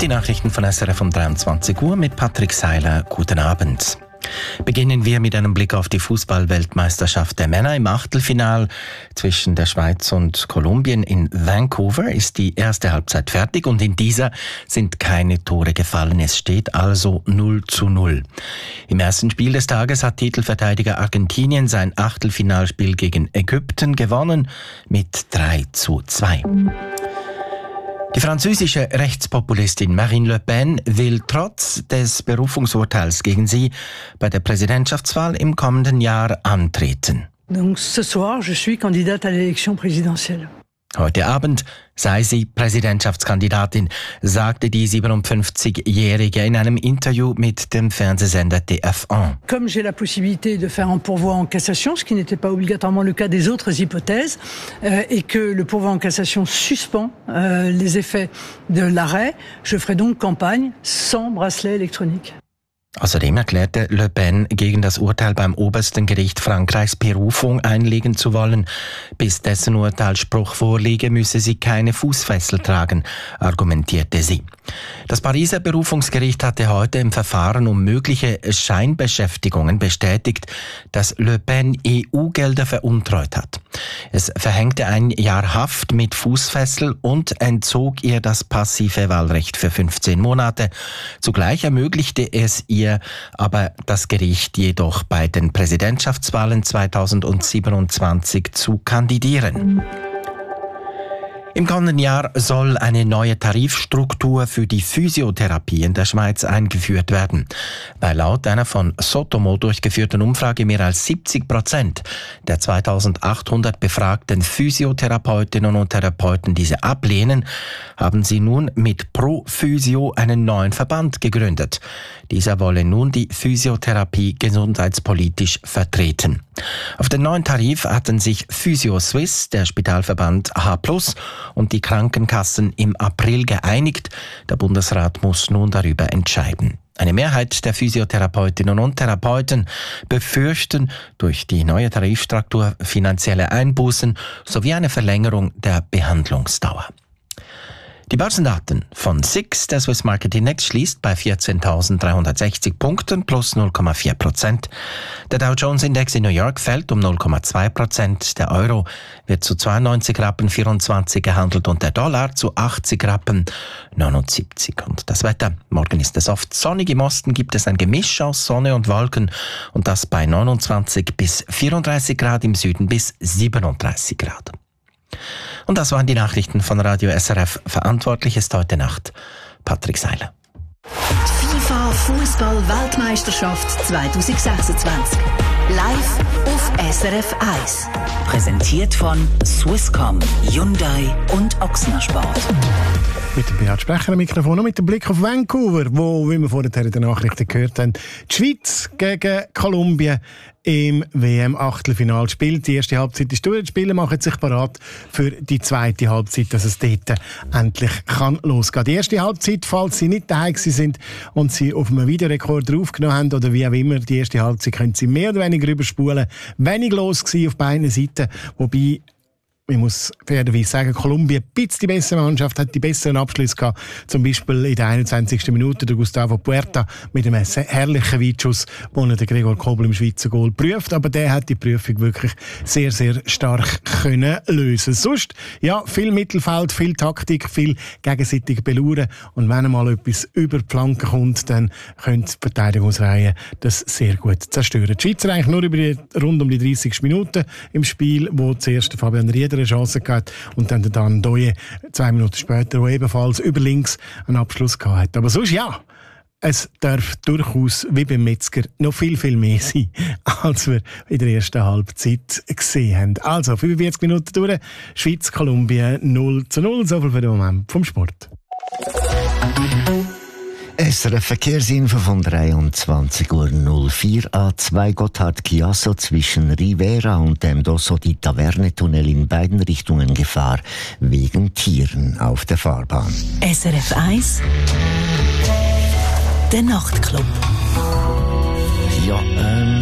Die Nachrichten von SRF um 23 Uhr mit Patrick Seiler. Guten Abend. Beginnen wir mit einem Blick auf die Fußball-Weltmeisterschaft der Männer. Im Achtelfinal zwischen der Schweiz und Kolumbien in Vancouver ist die erste Halbzeit fertig und in dieser sind keine Tore gefallen. Es steht also 0:0. Im ersten Spiel des Tages hat Titelverteidiger Argentinien sein Achtelfinalspiel gegen Ägypten gewonnen mit 3:2. Die französische Rechtspopulistin Marine Le Pen will trotz des Berufungsurteils gegen sie bei der Präsidentschaftswahl im kommenden Jahr antreten. Donc ce soir, je suis candidate à l'élection présidentielle. Heute Abend sei sie Präsidentschaftskandidatin, sagte die 57-Jährige in einem Interview mit dem Fernsehsender TF1. Comme j'ai la possibilité de faire un pourvoi en cassation, ce qui n'était pas obligatoirement le cas des autres hypothèses, et que le pourvoi en cassation suspend les effets de l'arrêt, je ferai donc campagne sans bracelet électronique. Außerdem erklärte Le Pen, gegen das Urteil beim obersten Gericht Frankreichs Berufung einlegen zu wollen. Bis dessen Urteilsspruch vorliege, müsse sie keine Fußfessel tragen, argumentierte sie. Das Pariser Berufungsgericht hatte heute im Verfahren um mögliche Scheinbeschäftigungen bestätigt, dass Le Pen EU-Gelder veruntreut hat. Es verhängte 1 Jahr Haft mit Fußfessel und entzog ihr das passive Wahlrecht für 15 Monate. Zugleich ermöglichte es ihr aber das Gericht jedoch bei den Präsidentschaftswahlen 2027 zu kandidieren. Im kommenden Jahr soll eine neue Tarifstruktur für die Physiotherapie in der Schweiz eingeführt werden. Weil laut einer von Sotomo durchgeführten Umfrage mehr als 70% der 2800 befragten Physiotherapeutinnen und Therapeuten diese ablehnen, haben sie nun mit Pro Physio einen neuen Verband gegründet. Dieser wolle nun die Physiotherapie gesundheitspolitisch vertreten. Auf den neuen Tarif hatten sich Physio Swiss, der Spitalverband H+, und die Krankenkassen im April geeinigt. Der Bundesrat muss nun darüber entscheiden. Eine Mehrheit der Physiotherapeutinnen und Therapeuten befürchten durch die neue Tarifstruktur finanzielle Einbußen sowie eine Verlängerung der Behandlungsdauer. Die Börsendaten von SIX, der Swiss Market Index, schließt bei 14.360 Punkten plus 0,4%. Der Dow Jones Index in New York fällt um 0,2%. Der Euro wird zu 92 Rappen 24 gehandelt und der Dollar zu 80 Rappen 79. Und das Wetter. Morgen ist es oft sonnig. Im Osten gibt es ein Gemisch aus Sonne und Wolken und das bei 29 bis 34 Grad, im Süden bis 37 Grad. Und das waren die Nachrichten von Radio SRF. Verantwortlich ist heute Nacht Patrick Seiler. Die FIFA Fußball-Weltmeisterschaft 2026. Live auf SRF 1. Präsentiert von Swisscom, Hyundai und Ochsner Sport. Mit dem Beat Sprecher am Mikrofon und mit dem Blick auf Vancouver, wo, wie wir vorhin in den Nachrichten gehört haben, die Schweiz gegen Kolumbien im WM-Achtelfinal spielt. Die erste Halbzeit ist durch. Die Spieler machen sich bereit für die zweite Halbzeit, dass es dort endlich kann losgehen. Die erste Halbzeit, falls Sie nicht daheim sind und Sie auf einem Videorekorder aufgenommen haben oder wie auch immer, die erste Halbzeit können Sie mehr oder weniger überspulen. Wenig los gewesen auf beiden Seiten, wobei ich muss fairerweise sagen, Kolumbien ein bisschen die bessere Mannschaft, hat die besseren Abschlüsse gehabt. Zum Beispiel in der 21. Minute der Gustavo Puerta mit einem herrlichen Weitschuss, wo er den Gregor Kobel im Schweizer Goal prüft. Aber der hat die Prüfung wirklich sehr, sehr stark können lösen. Sonst, ja, viel Mittelfeld, viel Taktik, viel gegenseitig belauern. Und wenn einmal etwas über die Flanke kommt, dann können die Verteidigungsreihen das sehr gut zerstören. Die Schweizer eigentlich nur rund um die 30 Minuten im Spiel, wo zuerst Fabian Rieder eine Chance gehabt und dann der Dan Doye 2 Minuten später, der ebenfalls über links einen Abschluss gehabt hat. Aber sonst ja, es darf durchaus, wie beim Metzger, noch viel, viel mehr sein, als wir in der ersten Halbzeit gesehen haben. Also, 45 Minuten durch, Schweiz-Kolumbien 0:0, so viel für den Moment vom Sport. SRF Verkehrsinfo von 23.04 Uhr A2 Gotthard-Chiasso zwischen Rivera und dem Dosso di Taverne-Tunnel in beiden Richtungen Gefahr wegen Tieren auf der Fahrbahn. SRF 1 Der Nachtclub. Ja,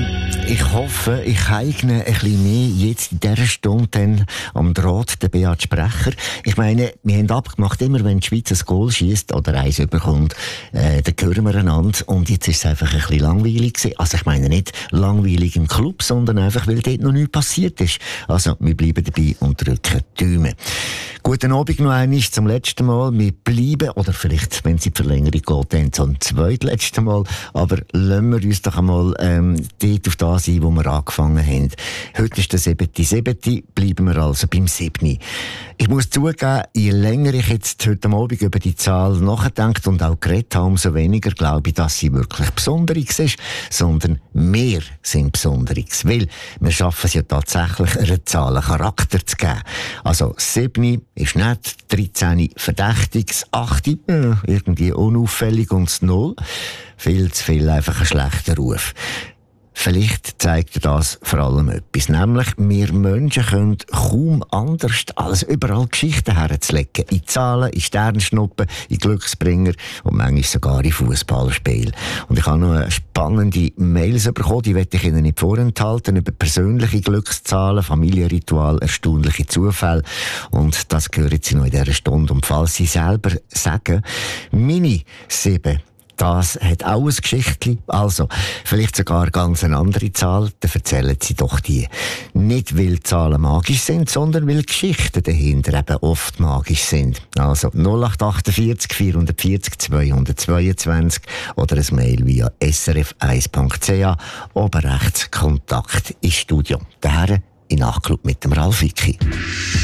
Ich hoffe, ich eigne ein bisschen mehr jetzt in dieser Stunde dann am Draht den Beat Sprecher. Ich meine, wir haben abgemacht, immer wenn die Schweiz ein Goal schießt oder eins überkommt, dann hören wir einander. Und jetzt ist es einfach ein bisschen langweilig gewesen. Also ich meine nicht langweilig im Club, sondern einfach, weil dort noch nichts passiert ist. Also wir bleiben dabei und drücken die Daumen. Guten Abend noch einmal zum letzten Mal. Wir bleiben, oder vielleicht, wenn es in die Verlängerung geht, dann zum zweitletzten Mal. Aber lassen wir uns doch einmal dort auf das ein, wo wir angefangen haben. Heute ist der 7.7. Bleiben wir also beim 7. Ich muss zugeben, je länger ich jetzt heute Abend über die Zahl nachdenke und auch geredet habe, umso weniger glaube ich, dass sie wirklich Besonderes ist, sondern wir sind Besonderes. Weil wir schaffen es ja tatsächlich, einer Zahl einen Charakter zu geben. Also 7 ist nett, 13 verdächtig, 8 irgendwie unauffällig und das 0 viel zu viel einfach ein schlechter Ruf. Vielleicht zeigt das vor allem etwas, nämlich wir Menschen können kaum anders als überall Geschichten herzulegen. In Zahlen, in Sternschnuppen, in Glücksbringer und manchmal sogar in Fußballspielen. Und ich habe noch eine spannende Mails bekommen, die möchte ich Ihnen nicht vorenthalten, über persönliche Glückszahlen, Familienritual, erstaunliche Zufälle. Und das hören Sie noch in dieser Stunde. Und falls Sie selber sagen, meine 7, das hat auch ein Geschichtchen, also vielleicht sogar ganz eine andere Zahl, dann erzählen Sie doch die. Nicht weil Zahlen magisch sind, sondern weil Geschichten dahinter eben oft magisch sind. Also 0848 440 222 oder ein Mail via srf1.ch, oben rechts Kontakt ins Studio. Daher in Nachklub mit dem Ralf Wicki.